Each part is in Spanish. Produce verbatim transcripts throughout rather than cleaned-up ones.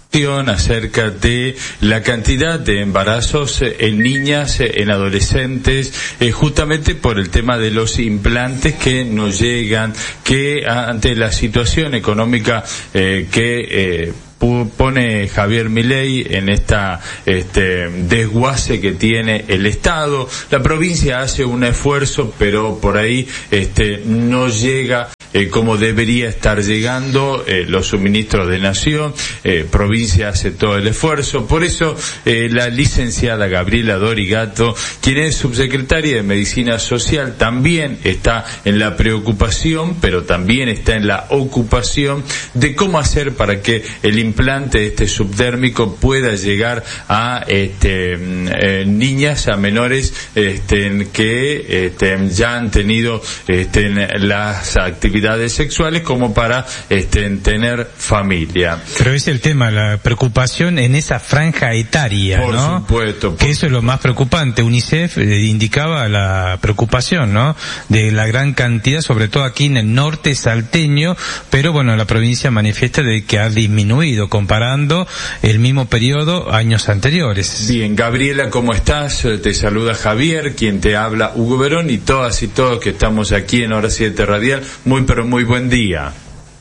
acerca de la cantidad de embarazos en niñas, en adolescentes, eh, justamente por el tema de los implantes que nos llegan, que ante la situación económica eh, que eh, pone Javier Milei en esta este desguace que tiene el Estado. La provincia hace un esfuerzo, pero por ahí este no llega eh, como debería estar llegando eh, los suministros de Nación. Eh, provincia hace todo el esfuerzo. Por eso eh, la licenciada Gabriela Dorigato, quien es subsecretaria de Medicina Social, también está en la preocupación, pero también está en la ocupación de cómo hacer para que el implante este subdérmico pueda llegar a este eh, niñas, a menores este que este ya han tenido este las actividades sexuales como para este tener familia. Pero es el tema, la preocupación en esa franja etaria, por ¿no? Supuesto, por que eso es lo más preocupante. UNICEF eh, indicaba la preocupación, ¿no? De la gran cantidad, sobre todo aquí en el norte salteño, pero bueno, la provincia manifiesta de que ha disminuido comparando el mismo periodo años anteriores. Bien, Gabriela, ¿cómo estás? Te saluda Javier, quien te habla Hugo Verón, y todas y todos que estamos aquí en Hora siete Radial. Muy pero muy buen día.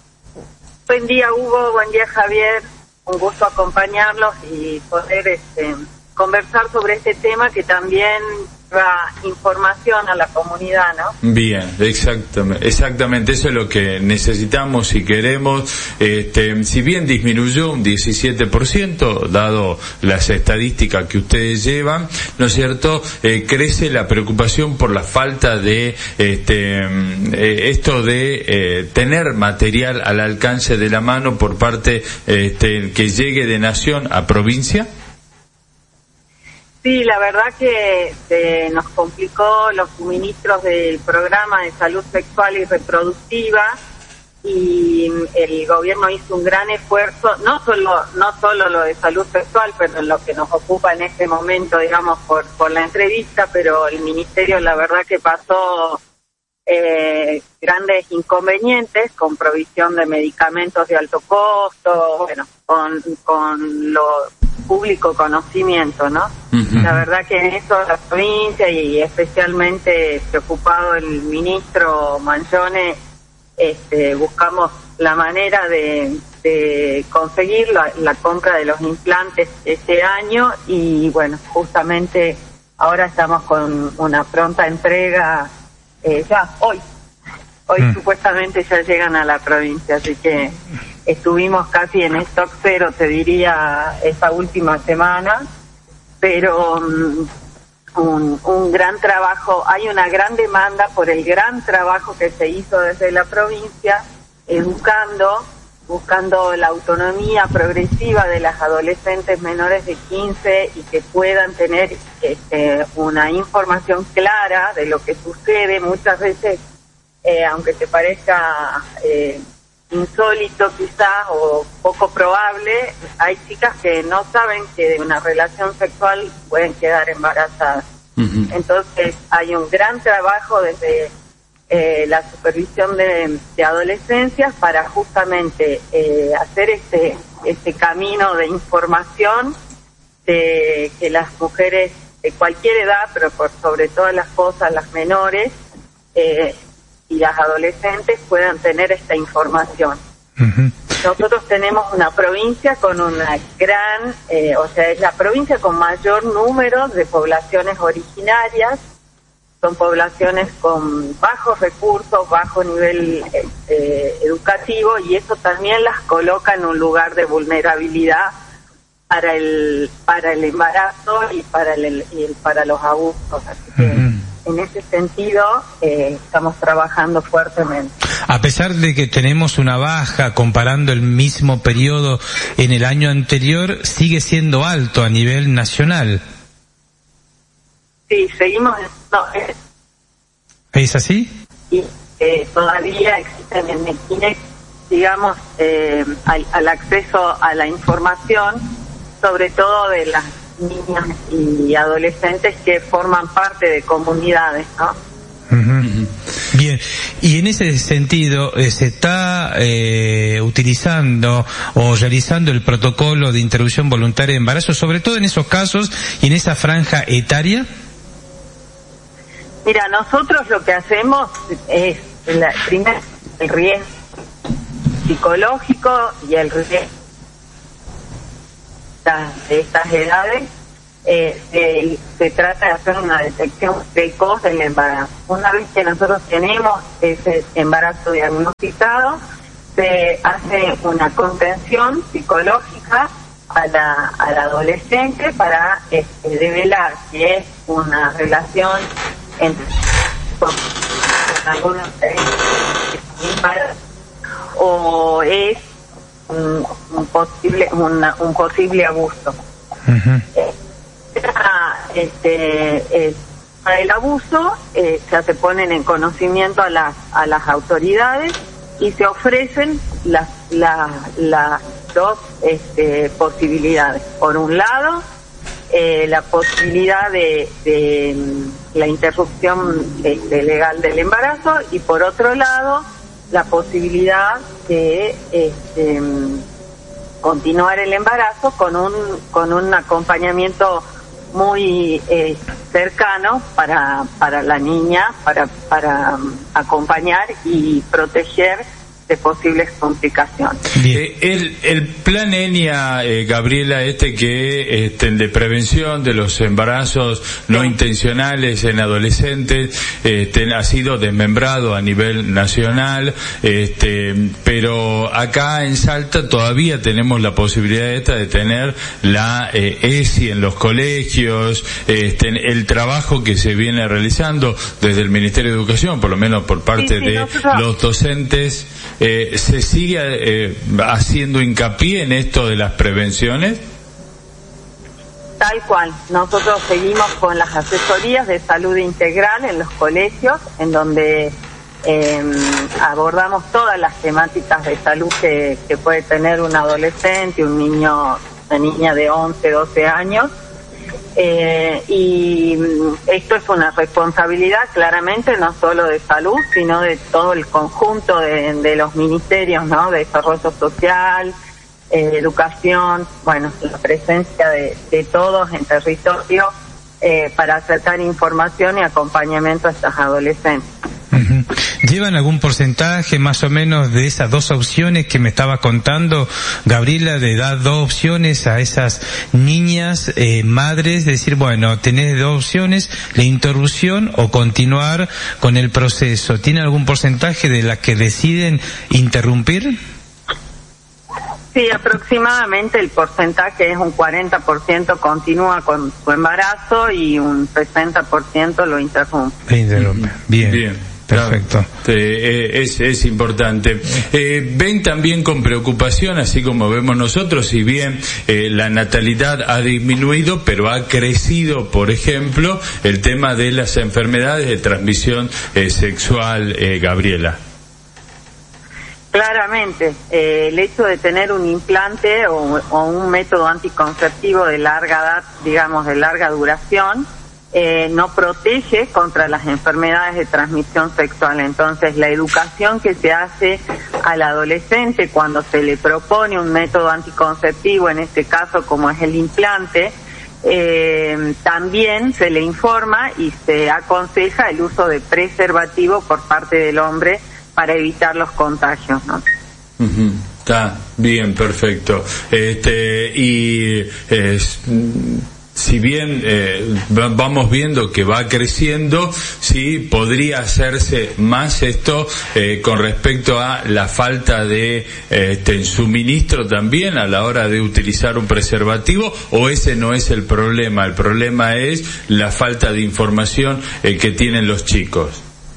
Buen día, Hugo, buen día, Javier. Un gusto acompañarlos y poder este, conversar sobre este tema que también da información a la comunidad, ¿no? Bien, exactamente, exactamente, eso es lo que necesitamos y queremos. Este, si bien disminuyó un diecisiete por ciento, dado las estadísticas que ustedes llevan, ¿no es cierto? Eh, crece la preocupación por la falta de este eh, esto de eh, tener material al alcance de la mano por parte este, que llegue de Nación a provincia. Sí, la verdad que se nos complicó los suministros del programa de salud sexual y reproductiva, y el gobierno hizo un gran esfuerzo, no solo no solo lo de salud sexual, pero en lo que nos ocupa en este momento, digamos, por, por la entrevista, pero el ministerio la verdad que pasó eh, grandes inconvenientes con provisión de medicamentos de alto costo, bueno, con, con lo público conocimiento, ¿no? Uh-huh. La verdad que en eso la provincia y especialmente preocupado el ministro Mangione, este, buscamos la manera de, de conseguir la, la compra de los implantes este año, y bueno, justamente ahora estamos con una pronta entrega, eh, ya hoy, hoy uh-huh. supuestamente ya llegan a la provincia, así que estuvimos casi en stock cero, te diría, esta última semana, pero um, un, un gran trabajo, hay una gran demanda por el gran trabajo que se hizo desde la provincia, educando, buscando la autonomía progresiva de las adolescentes menores de quince y que puedan tener este, una información clara de lo que sucede. Muchas veces, eh, aunque te parezca Eh, insólito quizás o poco probable, hay chicas que no saben que de una relación sexual pueden quedar embarazadas. Uh-huh. Entonces hay un gran trabajo desde eh, la supervisión de, de adolescencias para justamente eh, hacer este este camino de información de que las mujeres de cualquier edad, pero por sobre todas las cosas las menores eh, y las adolescentes puedan tener esta información. Uh-huh. Nosotros tenemos una provincia con una gran, eh, o sea, es la provincia con mayor número de poblaciones originarias, son poblaciones con bajos recursos, bajo nivel eh, educativo, y eso también las coloca en un lugar de vulnerabilidad para el para el embarazo y para el, y el para los abusos. Así que uh-huh. en ese sentido eh, estamos trabajando fuertemente. A pesar de que tenemos una baja comparando el mismo periodo en el año anterior, sigue siendo alto a nivel nacional. Sí, seguimos. No, es, ¿Es así? Y eh, todavía existen en Mequinec, digamos, eh, al, al acceso a la información, sobre todo de las niñas y adolescentes que forman parte de comunidades, ¿no? Uh-huh. Bien, Bien, y en ese sentido, eh, ¿se está eh, utilizando o realizando el protocolo de interrupción voluntaria de embarazo, sobre todo en esos casos y en esa franja etaria? Mira, nosotros lo que hacemos es, la, primero, el riesgo psicológico y el riesgo de estas edades. Eh, se, se trata de hacer una detección precoz del embarazo. Una vez que nosotros tenemos ese embarazo diagnosticado, se hace una contención psicológica a la, a la adolescente para este, develar si es una relación entre con, con algunos o es un, un posible una, un posible abuso. Uh-huh. eh, Este, eh, para el abuso eh, ya se ponen en conocimiento a las a las autoridades y se ofrecen las las las dos este, posibilidades. Por un lado, eh, la posibilidad de, de la interrupción este, legal del embarazo, y por otro lado la posibilidad de este, continuar el embarazo con un con un acompañamiento muy eh, cercano para para la niña, para para um, acompañar y proteger de posibles complicaciones. Eh, el, el plan ENIA, eh, Gabriela, este que este, de prevención de los embarazos no intencionales en adolescentes, este, ha sido desmembrado a nivel nacional, este, pero acá en Salta todavía tenemos la posibilidad esta de tener la eh, E S I en los colegios, este, el trabajo que se viene realizando desde el Ministerio de Educación, por lo menos por parte sí, sí, de nosotros... los docentes. Eh, ¿Se sigue eh, haciendo hincapié en esto de las prevenciones? Tal cual. Nosotros seguimos con las asesorías de salud integral en los colegios, en donde eh, abordamos todas las temáticas de salud que, que puede tener un adolescente, un niño, una niña de once, doce años. Eh, y esto es una responsabilidad claramente no solo de salud, sino de todo el conjunto de, de los ministerios, ¿no? De desarrollo social, eh, educación, bueno, la presencia de, de todos en territorio eh, para acercar información y acompañamiento a estas adolescentes. Uh-huh. ¿Llevan algún porcentaje más o menos de esas dos opciones que me estaba contando Gabriela, de dar dos opciones a esas niñas eh, madres, de decir, bueno, tenés dos opciones, la interrupción o continuar con el proceso? ¿Tiene algún porcentaje de las que deciden interrumpir? Sí, aproximadamente el porcentaje es un cuarenta por ciento continúa con su embarazo y un sesenta por ciento lo interrumpe. Interrumpe. Bien. Bien. Perfecto. Eh, es, es importante. Eh, ven también con preocupación, así como vemos nosotros, si bien eh, la natalidad ha disminuido, pero ha crecido, por ejemplo, el tema de las enfermedades de transmisión eh, sexual, eh, Gabriela. Claramente, eh, el hecho de tener un implante o, o un método anticonceptivo de larga edad, digamos, de larga duración, Eh, no protege contra las enfermedades de transmisión sexual. Entonces, la educación que se hace al adolescente cuando se le propone un método anticonceptivo, en este caso como es el implante, eh, también se le informa y se aconseja el uso de preservativo por parte del hombre para evitar los contagios, ¿no? Uh-huh. Está bien, perfecto. Este, y es... Si bien eh, vamos viendo que va creciendo, sí podría hacerse más esto eh, con respecto a la falta de eh, este, suministro también a la hora de utilizar un preservativo, o ese no es el problema, el problema es la falta de información eh, que tienen los chicos.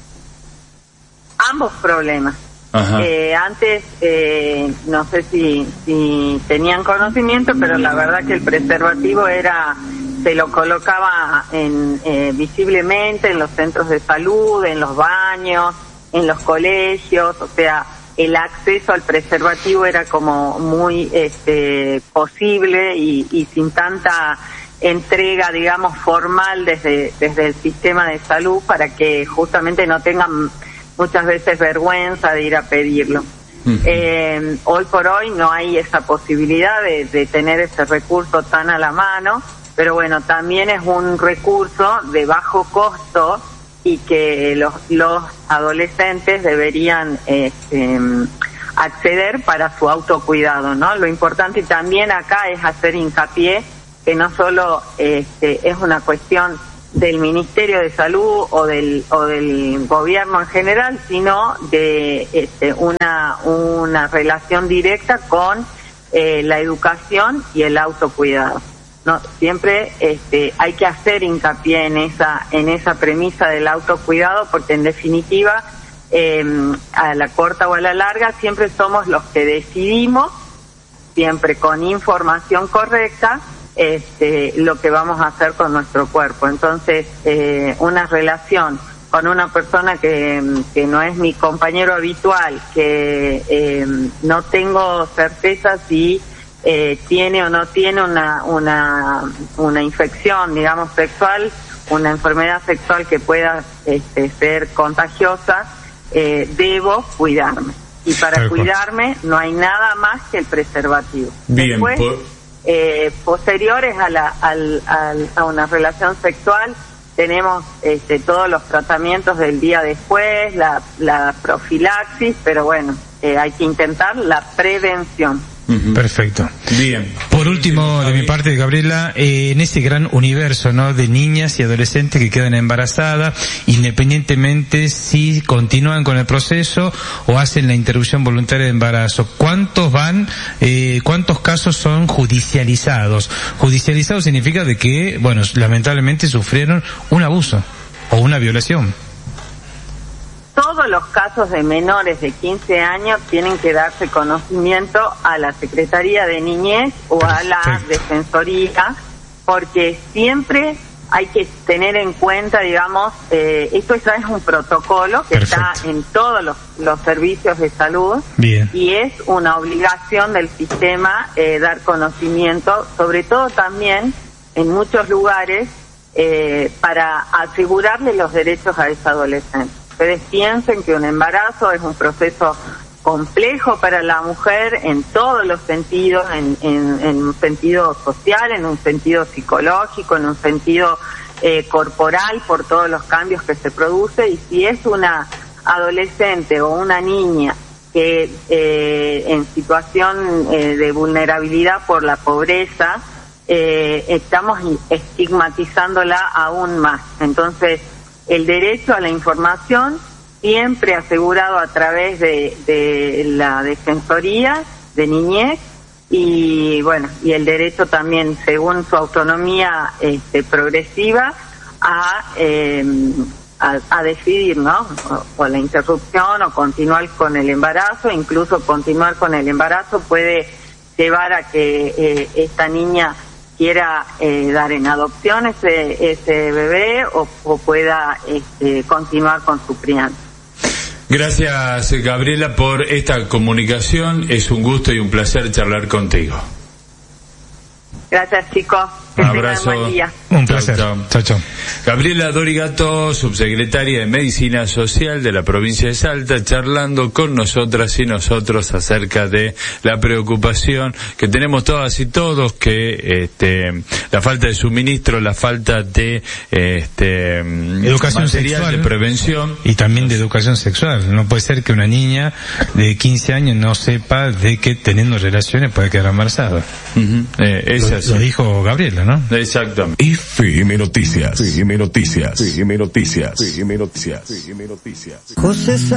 Ambos problemas. Eh, antes, eh, no sé si, si tenían conocimiento, pero la verdad que el preservativo era, se lo colocaba en, eh, visiblemente en los centros de salud, en los baños, en los colegios, o sea, el acceso al preservativo era como muy este, posible y, y sin tanta entrega, digamos, formal desde, desde el sistema de salud para que justamente no tengan muchas veces vergüenza de ir a pedirlo. Uh-huh. Eh, hoy por hoy no hay esa posibilidad de, de tener ese recurso tan a la mano, pero bueno, también es un recurso de bajo costo y que los, los adolescentes deberían este, acceder para su autocuidado, ¿no? Lo importante también acá es hacer hincapié que no solo este, es una cuestión del Ministerio de Salud o del o del gobierno en general, sino de este, una una relación directa con eh, la educación y el autocuidado. No, siempre este, hay que hacer hincapié en esa en esa premisa del autocuidado, porque en definitiva eh, a la corta o a la larga siempre somos los que decidimos, siempre con información correcta, este, lo que vamos a hacer con nuestro cuerpo. Entonces, eh, una relación con una persona que, que no es mi compañero habitual, que eh, no tengo certeza si eh, tiene o no tiene una, una, una infección, digamos, sexual, una enfermedad sexual que pueda este, ser contagiosa, eh, debo cuidarme. Y para Perfecto. cuidarme no hay nada más que el preservativo. Bien, Después, por... eh, posteriores a, la, al, al, a una relación sexual, tenemos este, todos los tratamientos del día después, la, la profilaxis, pero bueno, eh, hay que intentar la prevención. Uh-huh. Perfecto. Bien. Por último, de mi parte, Gabriela, eh, en ese gran universo, ¿no?, de niñas y adolescentes que quedan embarazadas, independientemente si continúan con el proceso o hacen la interrupción voluntaria de embarazo, ¿cuántos van, eh, cuántos casos son judicializados? Judicializados significa de que, bueno, lamentablemente sufrieron un abuso o una violación. Todos los casos de menores de quince años tienen que darse conocimiento a la Secretaría de Niñez o a la Defensoría, porque siempre hay que tener en cuenta, digamos, eh, esto ya es un protocolo que Perfecto. está en todos los, los servicios de salud. Bien. Y es una obligación del sistema eh, dar conocimiento, sobre todo también en muchos lugares, eh, para asegurarle los derechos a esa adolescente. Ustedes piensen que un embarazo es un proceso complejo para la mujer en todos los sentidos, en, en, en un sentido social, en un sentido psicológico, en un sentido eh, corporal, por todos los cambios que se produce. Y si es una adolescente o una niña que eh, en situación eh, de vulnerabilidad por la pobreza, eh, estamos estigmatizándola aún más. Entonces, el derecho a la información siempre asegurado a través de, de la Defensoría de Niñez, y bueno, y el derecho también, según su autonomía este, progresiva, a, eh, a a decidir, ¿no?, o, o la interrupción o continuar con el embarazo. Incluso continuar con el embarazo puede llevar a que eh, esta niña quiera eh, dar en adopción ese ese bebé o, o pueda este, continuar con su crianza. Gracias, Gabriela, por esta comunicación. Es un gusto y un placer charlar contigo. Gracias, chicos. Que un abrazo. Buen día. Un placer. Chao, chao. chao. Gabriela Dorigato, subsecretaria de Medicina Social de la provincia de Salta, charlando con nosotras y nosotros acerca de la preocupación que tenemos todas y todos, que este la falta de suministro, la falta de este educación material sexual, de prevención y también de educación sexual. No puede ser que una niña de quince años no sepa de que teniendo relaciones puede quedar embarazada. Uh-huh. eh, es lo, así. Lo dijo Gabriela, ¿no? Exactamente. F M Noticias. F M Noticias. F M Noticias. F M Noticias. F M Noticias. José